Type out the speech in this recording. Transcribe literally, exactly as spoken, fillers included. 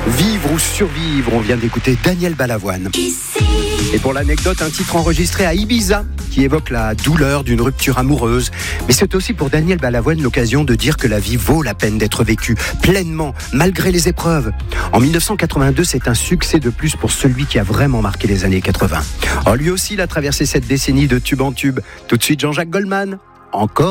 Vivre ou survivre, on vient d'écouter Daniel Balavoine. Et pour l'anecdote, un titre enregistré à Ibiza qui évoque la douleur d'une rupture amoureuse. Mais c'est aussi pour Daniel Balavoine l'occasion de dire que la vie vaut la peine d'être vécue pleinement, malgré les épreuves. En dix-neuf cent quatre-vingt-deux, c'est un succès de plus pour celui qui a vraiment marqué les années quatre-vingts. Oh, lui aussi, il a traversé cette décennie de tube en tube. Tout de suite, Jean-Jacques Goldman. Encore